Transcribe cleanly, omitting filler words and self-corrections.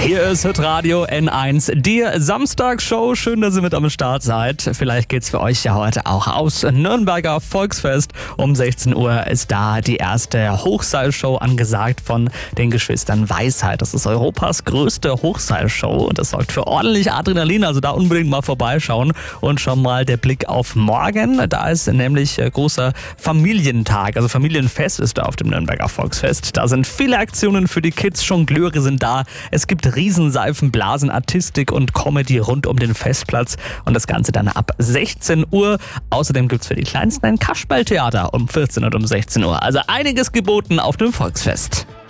Hier ist Hitradio N1, die Samstagsshow. Schön, dass ihr mit am Start seid. Vielleicht geht's für euch ja heute auch aus Nürnberger Volksfest. Um 16 Uhr ist da die erste Hochseilshow angesagt von den Geschwistern Weisheit. Das ist Europas größte Hochseilshow und das sorgt für ordentlich Adrenalin. Also da unbedingt mal vorbeischauen und schon mal der Blick auf morgen. Da ist nämlich großer Familientag, also Familienfest ist da auf dem Nürnberger Volksfest. Da sind viele Aktionen für die Kids, Jongleure sind da. Es gibt Riesenseifen, Blasen, Artistik und Comedy rund um den Festplatz und das Ganze dann ab 16 Uhr. Außerdem gibt's für die Kleinsten ein Kasperltheater um 14 und um 16 Uhr. Also einiges geboten auf dem Volksfest.